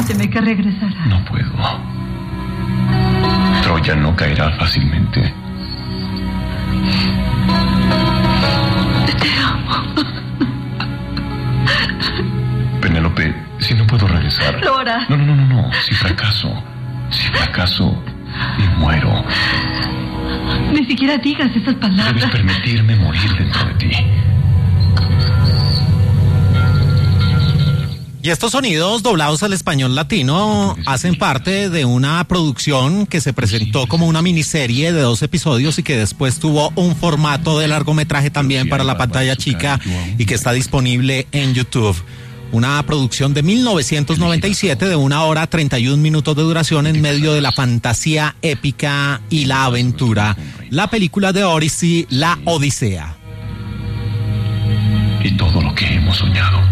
Prométeme que regresará. No puedo. Troya no caerá fácilmente. Te amo. Penélope, si no puedo regresar... Lo hará. No. Si fracaso y muero... Ni siquiera digas esas palabras. Debes permitirme morir dentro de ti. Y estos sonidos doblados al español latino hacen parte de una producción que se presentó como una miniserie de 2 episodios y que después tuvo un formato de largometraje también para la pantalla chica y que está disponible en YouTube. Una producción de 1997 de 1 hora 31 minutos de duración en medio de la fantasía épica y la aventura. La película de Odyssey, La Odisea. Y todo lo que hemos soñado.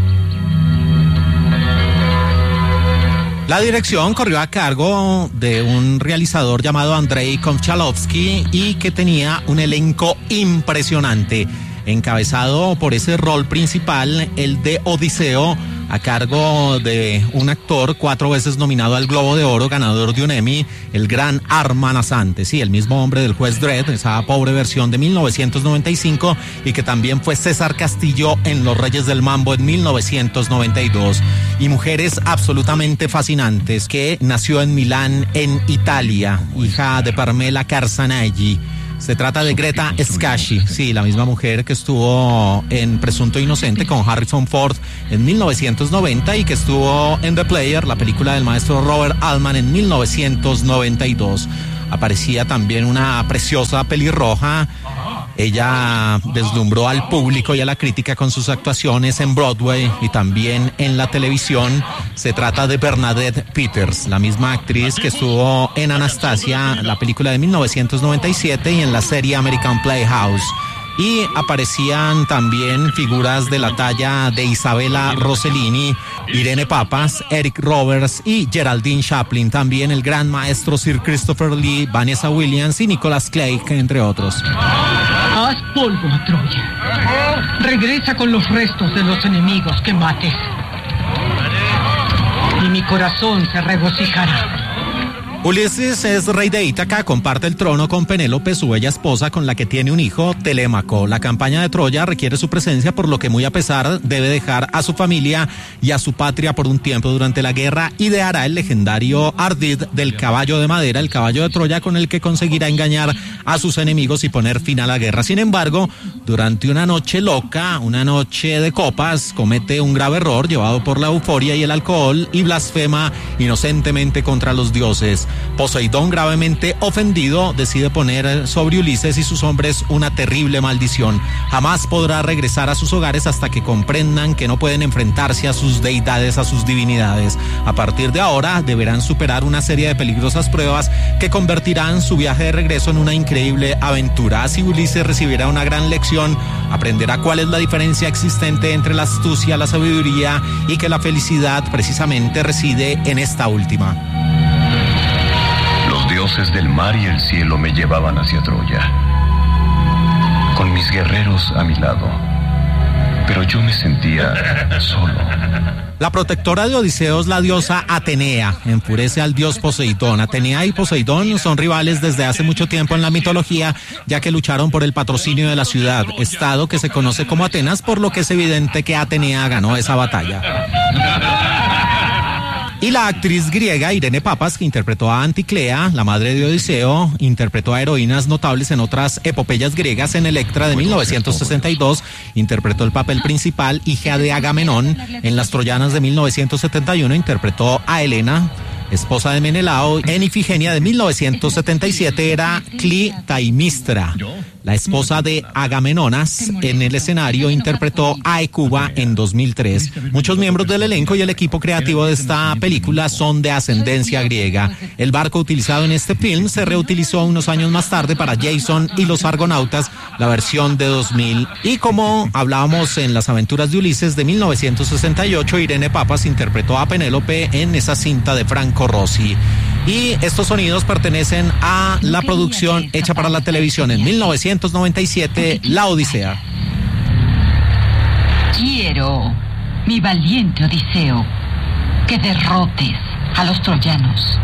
La dirección corrió a cargo de un realizador llamado Andrei Konchalovsky y que tenía un elenco impresionante, encabezado por ese rol principal, el de Odiseo, a cargo de un actor 4 veces nominado al Globo de Oro, ganador de un Emmy, el gran Arman Assante, sí, el mismo hombre del juez Dredd, esa pobre versión de 1995, y que también fue César Castillo en Los Reyes del Mambo en 1992. Y mujeres absolutamente fascinantes, que nació en Milán, en Italia, hija de Parmela Carsanelli. Se trata de Greta Scacchi, sí, la misma mujer que estuvo en Presunto Inocente con Harrison Ford en 1990 y que estuvo en The Player, la película del maestro Robert Altman, en 1992. Aparecía también una preciosa pelirroja. Ella deslumbró al público y a la crítica con sus actuaciones en Broadway y también en la televisión. Se trata de Bernadette Peters, la misma actriz que estuvo en Anastasia, la película de 1997, y en la serie American Playhouse. Y aparecían también figuras de la talla de Isabella Rossellini, Irene Papas, Eric Roberts y Geraldine Chaplin, también el gran maestro Sir Christopher Lee, Vanessa Williams y Nicholas Clegg, entre otros. Haz polvo a Troya. Regresa con los restos de los enemigos que mates. Y mi corazón se regocijará. Ulises es rey de Ítaca, comparte el trono con Penélope, su bella esposa, con la que tiene un hijo, Telémaco. La campaña de Troya requiere su presencia, por lo que muy a pesar debe dejar a su familia y a su patria por un tiempo durante la guerra. Ideará el legendario ardid del caballo de madera, el caballo de Troya, con el que conseguirá engañar a sus enemigos y poner fin a la guerra. Sin embargo, durante una noche loca, una noche de copas, comete un grave error llevado por la euforia y el alcohol y blasfema inocentemente contra los dioses. Poseidón, gravemente ofendido, decide poner sobre Ulises y sus hombres una terrible maldición. Jamás podrá regresar a sus hogares hasta que comprendan que no pueden enfrentarse a sus deidades, a sus divinidades. A partir de ahora deberán superar una serie de peligrosas pruebas que convertirán su viaje de regreso en una increíble aventura. Así Ulises recibirá una gran lección, aprenderá cuál es la diferencia existente entre la astucia, la sabiduría y que la felicidad precisamente reside en esta última. Los dioses del mar y el cielo me llevaban hacia Troya, con mis guerreros a mi lado, pero yo me sentía solo. La protectora de Odiseo es la diosa Atenea, enfurece al dios Poseidón. Atenea y Poseidón son rivales desde hace mucho tiempo en la mitología, ya que lucharon por el patrocinio de la ciudad, estado que se conoce como Atenas, por lo que es evidente que Atenea ganó esa batalla. Y la actriz griega Irene Papas, que interpretó a Anticlea, la madre de Odiseo, interpretó a heroínas notables en otras epopeyas griegas. En Electra de 1962 interpretó el papel principal, hija de Agamenón. En Las Troyanas de 1971 interpretó a Helena, esposa de Menelao. En Ifigenia de 1977 era Clitaimnestra, la esposa de Agamenonas. En el escenario interpretó a Hecuba en 2003. Muchos miembros del elenco y el equipo creativo de esta película son de ascendencia griega. El barco utilizado en este film se reutilizó unos años más tarde para Jason y los Argonautas, la versión de 2000. Y como hablábamos en Las Aventuras de Ulises de 1968, Irene Papas interpretó a Penélope en esa cinta de Franco Rossi. Y estos sonidos pertenecen a la producción hecha para la televisión en 1997, La Odisea. Quiero, mi valiente Odiseo, que derrotes a los troyanos.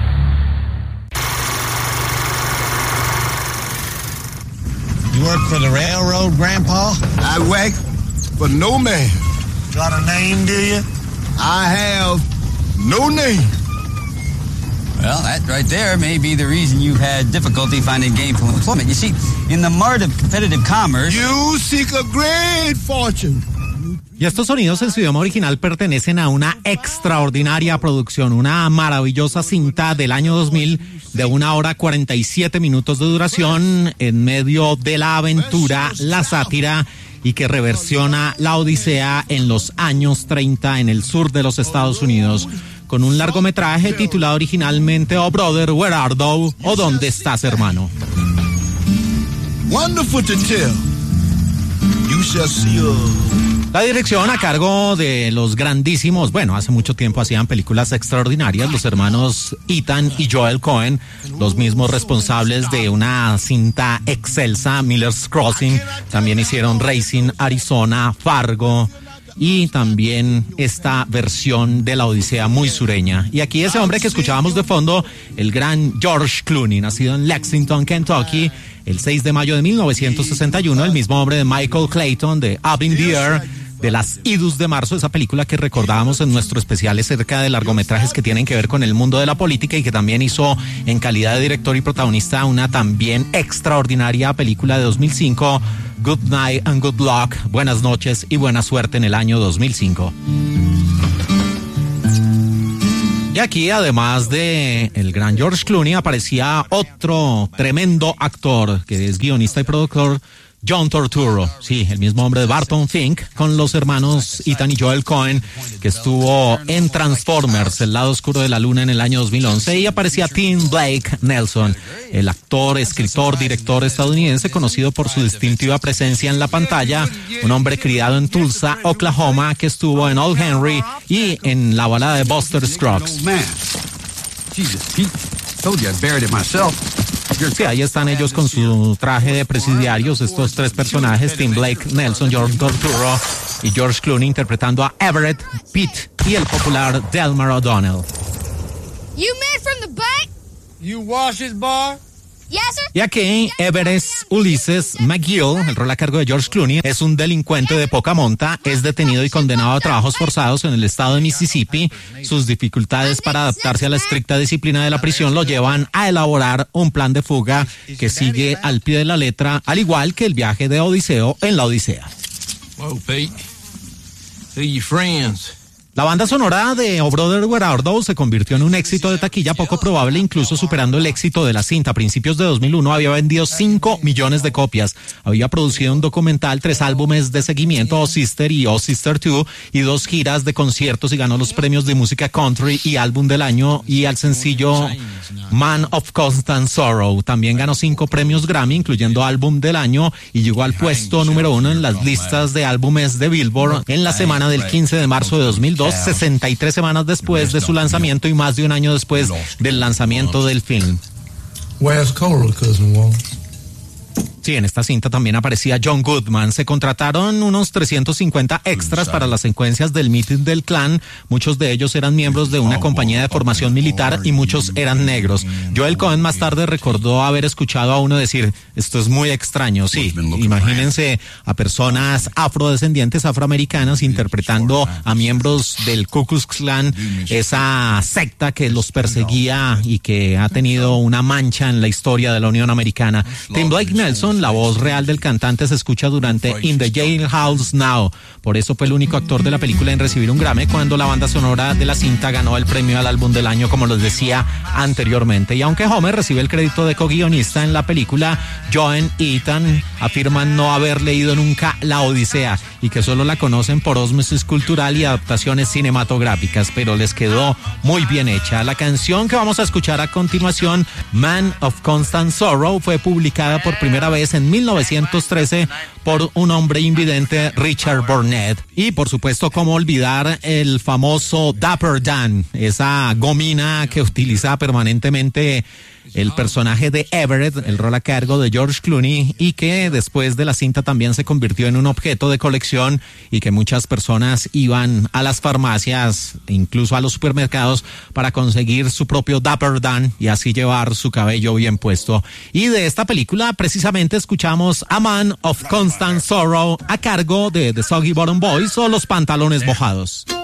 You work for the railroad, Grandpa? I work for no man. Got a name, do you? I have no name. Well, that right there may be the reason you've had difficulty finding gainful employment. You see, in the mart of competitive commerce... You seek a great fortune. Y estos sonidos en su idioma original pertenecen a una extraordinaria producción, una maravillosa cinta del año 2000 de 1 hora 47 minutos de duración en medio de la aventura, la sátira y que reversiona la Odisea en los años 30 en el sur de los Estados Unidos, con un largometraje titulado originalmente Oh Brother, Where Art Thou? O ¿Dónde estás, hermano? Wonderful to tell. You shall see La dirección a cargo de los grandísimos, bueno, hace mucho tiempo hacían películas extraordinarias, los hermanos Ethan y Joel Coen, los mismos responsables de una cinta excelsa, Miller's Crossing, también hicieron Racing Arizona, Fargo y también esta versión de la Odisea muy sureña. Y aquí ese hombre que escuchábamos de fondo, el gran George Clooney, nacido en Lexington, Kentucky, el 6 de mayo de 1961, el mismo hombre de Michael Clayton, de Up in the Air, de las Idus de marzo, esa película que recordábamos en nuestro especial acerca de largometrajes que tienen que ver con el mundo de la política y que también hizo en calidad de director y protagonista una también extraordinaria película de 2005, Good Night and Good Luck, Buenas noches y buena suerte, en el año 2005. Y aquí, además de el gran George Clooney, aparecía otro tremendo actor que es guionista y productor, John Turturro, sí, el mismo hombre de Barton Fink, con los hermanos Ethan y Joel Coen, que estuvo en Transformers, El lado oscuro de la luna, en el año 2011, y aparecía Tim Blake Nelson, el actor, escritor, director estadounidense, conocido por su distintiva presencia en la pantalla, un hombre criado en Tulsa, Oklahoma, que estuvo en Old Henry y en la balada de Buster Scruggs. Sí, ahí están ellos con su traje de presidiarios, estos tres personajes, Tim Blake Nelson, John Turturro y George Clooney, interpretando a Everett, Pete y el popular Delmar O'Donnell. You man from the back? You wash his bar? Yes, sir. Y aquí Everett Ulysses McGill, el rol a cargo de George Clooney, es un delincuente de poca monta, es detenido y condenado a trabajos forzados en el estado de Mississippi. Sus dificultades para adaptarse a la estricta disciplina de la prisión lo llevan a elaborar un plan de fuga que sigue al pie de la letra, al igual que el viaje de Odiseo en la Odisea. Whoa, Pete. See your friends. La banda sonora de Oh Brother, Where Art Thou? Se convirtió en un éxito de taquilla poco probable, incluso superando el éxito de la cinta. A principios de 2001 había vendido 5 millones de copias. Había producido un documental, 3 álbumes de seguimiento, Oh Sister y Oh Sister 2, y 2 giras de conciertos, y ganó los premios de música country y álbum del año y al sencillo Man of Constant Sorrow. También ganó 5 premios Grammy, incluyendo álbum del año, y llegó al puesto número 1 en las listas de álbumes de Billboard en la semana del 15 de marzo de 2002. 63 semanas después de su lanzamiento y más de un año después del lanzamiento del film. Where's Coral, cousin Walt? Sí, en esta cinta también aparecía John Goodman. Se contrataron unos 350 extras para las secuencias del mitin del Klan. Muchos de ellos eran miembros de una compañía de formación militar y muchos eran negros. Joel Coen más tarde recordó haber escuchado a uno decir, esto es muy extraño. Sí, imagínense a personas afrodescendientes, afroamericanas, interpretando a miembros del Ku Klux Klan, esa secta que los perseguía y que ha tenido una mancha en la historia de la Unión Americana. Tim Blake Nelson, la voz real del cantante, se escucha durante In the Jailhouse Now. Por eso fue el único actor de la película en recibir un Grammy, cuando la banda sonora de la cinta ganó el premio al álbum del año, como les decía anteriormente. Y aunque Homer recibe el crédito de co-guionista en la película, Joan y Ethan afirman no haber leído nunca La Odisea y que solo la conocen por ósmosis cultural y adaptaciones cinematográficas, pero les quedó muy bien hecha. La canción que vamos a escuchar a continuación, Man of Constant Sorrow, fue publicada por primera vez en 1913 por un hombre invidente, Richard Burnett. Y por supuesto, cómo olvidar el famoso Dapper Dan, esa gomina que utiliza permanentemente el personaje de Everett, el rol a cargo de George Clooney, y que después de la cinta también se convirtió en un objeto de colección y que muchas personas iban a las farmacias, incluso a los supermercados, para conseguir su propio Dapper Dan y así llevar su cabello bien puesto. Y de esta película precisamente escuchamos A Man of Constant Sorrow a cargo de The Soggy Bottom Boys o Los Pantalones Mojados.